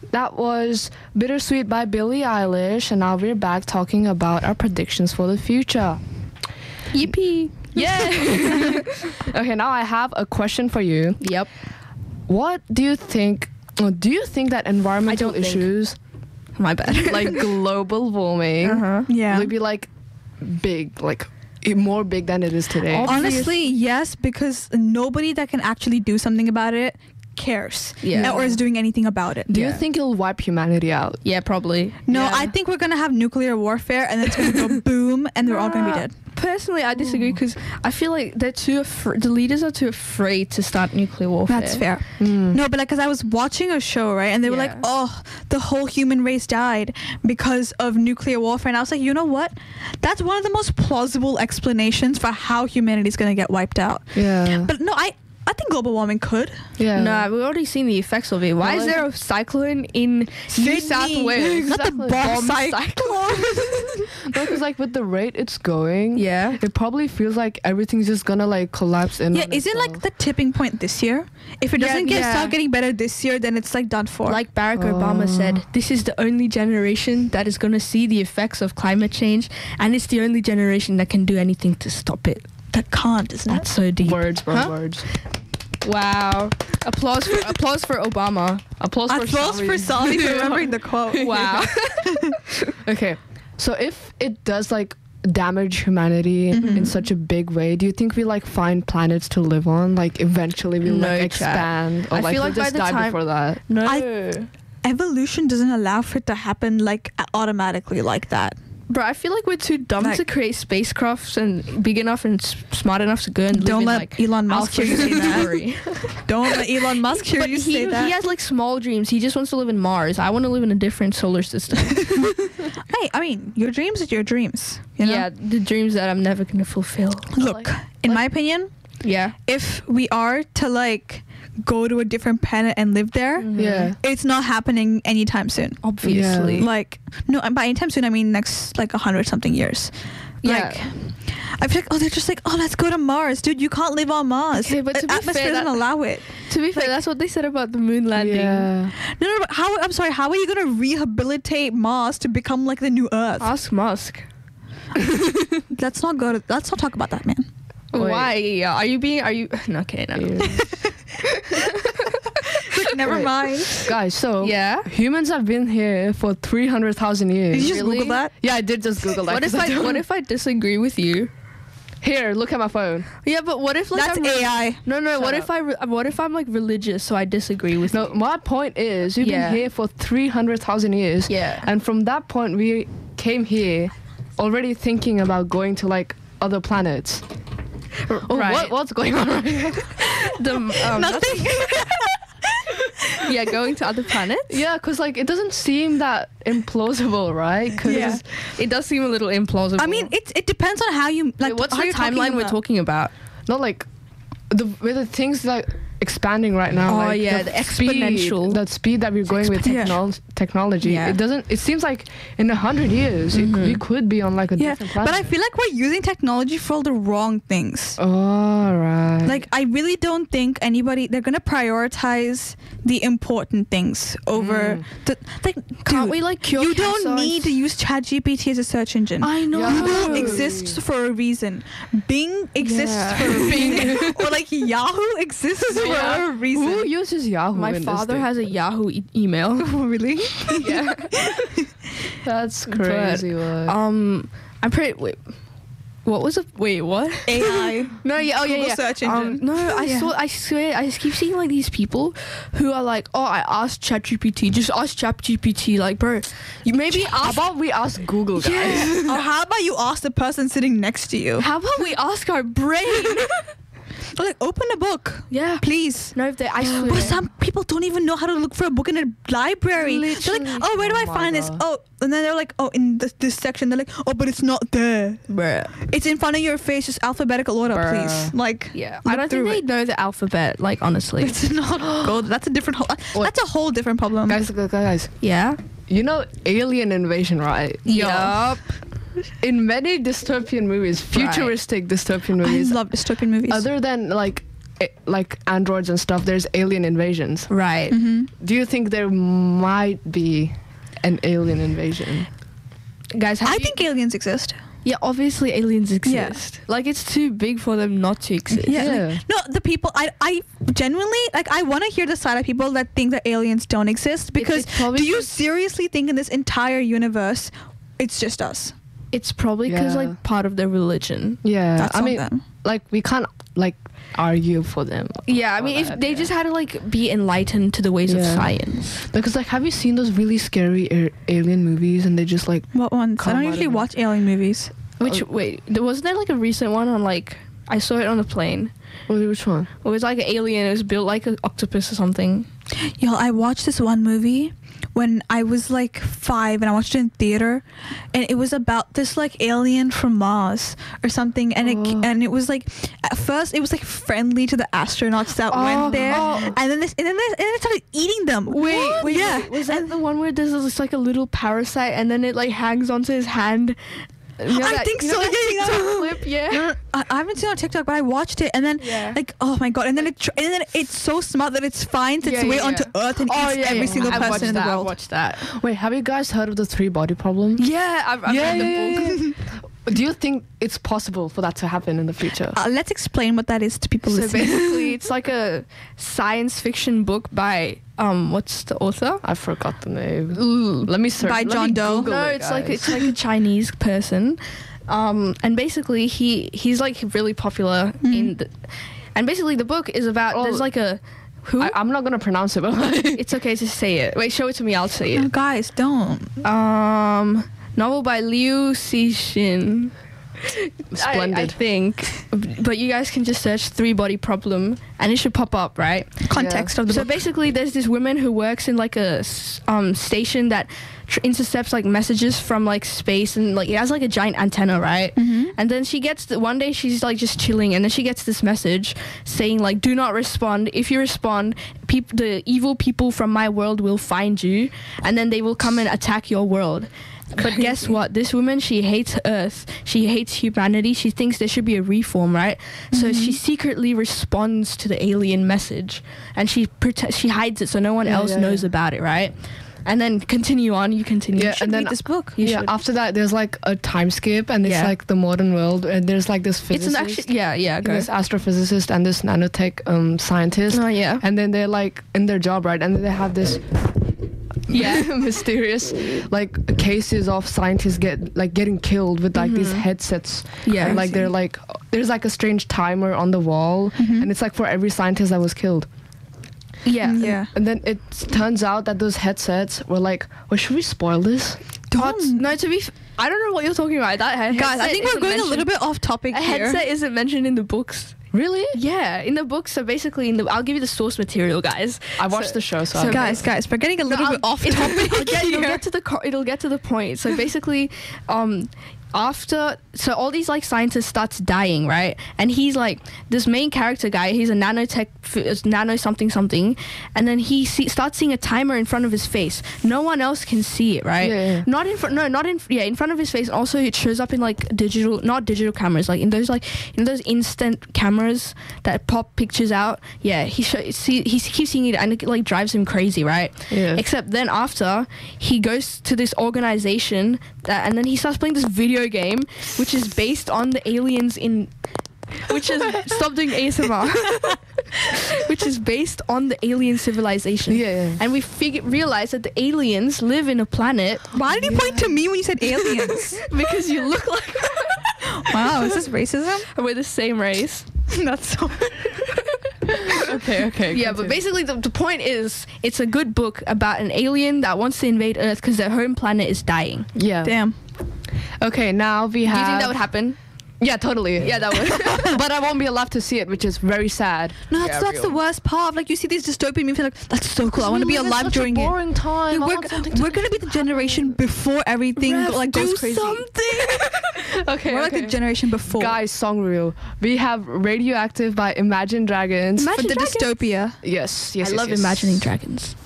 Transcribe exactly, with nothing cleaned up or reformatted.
That was Bittersweet by Billie Eilish, and now we're back talking about our predictions for the future. Yippee! Yeah! Okay, now I have a question for you. Yep. What do you think, do you think that environmental I don't think. issues, My bad. like global warming, uh-huh. Yeah. will be like big, like i- more big than it is today? Ob- Honestly, yes, because nobody that can actually do something about it cares. Yeah. Or is doing anything about it. Do you Yeah. think it'll wipe humanity out? Yeah, probably. No, Yeah. I think we're gonna have nuclear warfare and then it's gonna go boom and they're all gonna be Nah, dead. Personally, I disagree because I feel like they're too afr- the leaders are too afraid to start nuclear warfare. That's fair. Mm. No, but like, cause I was watching a show, right, and they were like, Yeah. "Oh, the whole human race died because of nuclear warfare," and I was like, "You know what? That's one of the most plausible explanations for how humanity's gonna get wiped out." Yeah. But no, I, I think global warming could. yeah. No, we've already seen the effects of it. Why Well, is there a cyclone in New Sydney. South Wales? Not the Exactly. bomb, Bomb cyclone. No, because like with the rate it's going, Yeah. it probably feels like everything's just gonna like collapse in. Yeah, on is it like itself. the tipping point this year? If it Yeah, doesn't get yeah. start getting better this year, then it's like done for. Like Barack Obama said, Oh. this is the only generation that is going to see the effects of climate change, and it's the only generation that can do anything to stop it. that can't, isn't That's so deep. words, bro, Huh? words. Wow. Applause for applause for Obama. Applause it? for Applause Sami. for Sally for remembering the quote. Wow. Okay, so if it does like damage humanity Mhm. in such a big way, do you think we like find planets to live on? Like eventually we'll No, like chat. expand, or I like feel we'll like by just the die time- before that? No. I- Evolution doesn't allow for it to happen like automatically like that. Bro, I feel like we're too dumb Like- to create spacecrafts and big enough and s- smart enough to go and live Don't in let like Elon Musk Alpha hear you say that. Centauri. Don't let Elon Musk hear But you he, say that. he has like small dreams. He just wants to live in Mars. I want to live in a different solar system. Hey, I mean, your dreams are your dreams. You know? Yeah, the dreams that I'm never gonna fulfill. Look, in my opinion, Yeah. if we are to like go to a different planet and live there, Mhm. Yeah. it's not happening anytime soon. Obviously. Yeah. Like, no, and by anytime soon, I mean next like a hundred something years. Yeah. Like, I feel like, oh, they're just like, oh, let's go to Mars, dude. You can't live on Mars. Okay, but to The be atmosphere fair, doesn't that- allow it. To be fair, that's what they said about the moon landing. Yeah. No, no, but how? I'm sorry. How are you gonna rehabilitate Mars to become like the new Earth? Ask Musk. Let's not go to. Let's not talk about that, man. Wait. Why? Are you being? Are you? No, okay, no. Yeah. Never Wait. mind. Guys, so Yeah. humans have been here for three hundred thousand years. Did you just Really? Google that? Yeah, I did just Google that. What if 'cause I? don't- What if I disagree with you? Here, look at my phone. Yeah, but what if like That's I'm A I. No, no. Shut what up. if I? Re- what if I'm like religious, so I disagree with No, you? my point is, we've Yeah. been here for three hundred thousand years. Yeah. And from that point, we came here already thinking about going to like other planets. Oh, Right. what, what's going on right now? The, um, Nothing. yeah, going to other planets. Yeah, because like it doesn't seem that implausible, right? 'Cause Yeah. It does seem a little implausible. I mean, it it depends on how you like. Wait, what's how the you're talking timeline we're about. talking about? not like the with the things like expanding right now. Oh, like yeah, the speed- exponential. that speed that we're going with exponential. technol- technology. Yeah. It doesn't. It seems like in a hundred years, it, Mhm. we could be on like a Yeah, different planet. but I feel like we're using technology for all the wrong things. All right. Like, I really don't think anybody, they're gonna prioritize the important things over Mm. the like. Can't dude, we like cure you don't cancer need and- to use ChatGPT as a search engine. I know. Yeah. Google No. exists for a reason. Bing exists Yeah. for a reason. Or like Yahoo exists for Yeah. a reason. Who uses Yahoo? My in this father thing? has a Yahoo e- email. really? yeah. That's But, crazy. what? Um, I'm pretty. Wait. What was it? Wait, what? A I. No, yeah, oh yeah, Google yeah. search Um, engine. no, I Yeah. saw. I swear, I just keep seeing like these people who are like, "Oh, I asked ChatGPT. Just ask ChatGPT." Like, bro, you maybe How ask. about we ask Google, guys? Or how about you ask the person sitting next to you? How about we ask our brain? Or like, open a book, yeah. please. No, if they, I swear. But some people don't even know how to look for a book in a library. They're Literally. like, oh, where do Oh I my find this? God. Oh, and then they're like, oh, in this, this section. They're like, oh, but it's not there. Bruh. It's in front of your face, just alphabetical order, Bruh. please. Like, Yeah, look I don't through think they know the alphabet. Like, honestly. it's not gold. That's a different. Whole, What? that's a whole different problem. guys, guys, guys, Yeah. you know alien invasion, right? Yup. In many dystopian movies, futuristic dystopian I movies, love dystopian movies. other than like eh, like androids and stuff, there's alien invasions. Right. Mhm. Do you think there might be an alien invasion? Guys, have I you- think aliens exist. yeah, obviously aliens exist. Yeah. Like it's too big for them not to exist. Yeah. Yeah. like- no, the people I I genuinely like I want to hear the side of people that think that aliens don't exist because it's probably do you 'cause- seriously think in this entire universe it's just us? It's probably because Yeah. like part of their religion. Yeah, That's I on mean, them. like we can't like argue for them. Yeah, I for mean, if that, they yeah. just had to like be enlightened to the ways of Yeah. science. Because like, have you seen those really scary a- alien movies? And they just like, What ones? I Come don't out usually of- watch alien movies. Which Oh. wait, there wasn't there like a recent one on like I saw it on a plane. oh, which one? It was like an alien. It was built like an octopus or something. Yo, I watched this one movie when I was like five and I watched it in theater, and it was about this like alien from Mars or something, and Oh. it and it was like at first it was like friendly to the astronauts that Oh, went there, oh. and then this and then this, and then it started eating them. Wait, wait, yeah. wait, was that the one where there's this like a little parasite and then it like hangs onto his hand? You know I that- think you know so, that yeah, yeah. TikTok clip, yeah. No, no, I, I haven't seen it on TikTok, but I watched it, and then Yeah. like, oh my god, and then it tr- and then it's so smart that it finds its Yeah, way yeah, onto yeah. Earth and Oh, eats yeah, every yeah. single I've watched person in the that, I've world. watched that. Wait, have you guys heard of the three body problem? Yeah, I've, I've read the book. Do you think it's possible for that to happen in the future? Uh, let's explain what that is to people So listening. basically, it's like a science fiction book by um, what's the author? I forgot the name. Let me search. By Let John me Doe. Google No, it, it's like guys. it's like a Chinese person, um, and basically he he's like really popular Mm. in, the, and basically the book is about Oh. there's like a who. I, I'm not gonna pronounce it, but like, It's okay to say it. Wait, show it to me. I'll say No, it. guys, don't. Um, novel by Liu Cixin. splendid. I, I think, but you guys can just search three body problem and it should pop up, right? Context of the So book. basically, there's this woman who works in like a s- um, station that tr- intercepts like messages from like space, and like it has like a giant antenna, right? Mhm. And then she gets the, one day she's like just chilling, and then she gets this message saying like, "Do not respond. If you respond, peop- the evil people from my world will find you, and then they will come and attack your world." But guess what? This woman, she hates Earth. She hates humanity. She thinks there should be a reform, right? So Mhm. she secretly responds to the alien message, and she prote- she hides it so no one Yeah, else yeah, knows yeah. about it, right? And then continue on. You continue. Yeah, Should and then read this book. You yeah, should. after that, there's like a time skip, and it's Yeah. like the modern world, and there's like this It's physicist, an actually yeah yeah go. this astrophysicist, and this nanotech um, scientist, Oh yeah. and then they're like in their job, right? And then they have this Yeah. mysterious like cases of scientists get like getting killed with like these Mhm. headsets. Yeah. And, like they're like there's like a strange timer on the wall, Mhm. and it's like for every scientist that was killed. Yeah. Yeah. And then it turns out that those headsets were like, well, should we spoil this? But Don't. no, to be, f- I don't know what you're talking about. That he- Guys, I headset think we're isn't going a little mentioned- bit off topic A here. headset isn't mentioned in the books. Really? Yeah, in the books. So basically, in the I'll give you the source material, guys. I watched So- the show, so, so I- Guys, guys, we're getting a little No, bit I'll- off it'll- topic it'll get, it'll here. get to the co- it'll get to the point. So basically, um, after so all these like scientists starts dying, right? And he's like this main character guy. He's a nanotech, f- nano something something, and then he see, starts seeing a timer in front of his face. No one else can see it, right? Yeah, yeah. Not in front. No, not in. Yeah, in front of his face. Also, it shows up in like digital, not digital cameras, like in those like in those instant cameras that pop pictures out. Yeah, he show, see he keeps seeing it, and it like drives him crazy, right? Yeah. Except then after he goes to this organization that, and then he starts playing this video game which is based on the aliens in which is stop doing A S M R which is based on the alien civilization. Yeah, yeah. And we figure realize that the aliens live in a planet Why did you point to me when you said aliens? because you look like Wow, is this racism? we're the same race. That's so. Okay, okay. Yeah, but basically the, the point is it's a good book about an alien that wants to invade Earth because their home planet is dying. yeah. Damn. Okay, now we Do have. you think that would happen? Yeah, totally. Yeah, that would. But I won't be allowed to see it, which is very sad. No, that's Yeah, that's the real. worst part. Like you see these dystopian movies, like that's so cool. I want to be alive during it. boring time. Yeah, I we're, want something to we're gonna be the generation before everything Rev, like goes do crazy. something. Okay, We're like okay. the generation before. Guys, song reel. We have Radioactive by Imagine Dragons. for Imagine the Dragons. dystopia. Yes, yes. I yes, love yes. imagining dragons.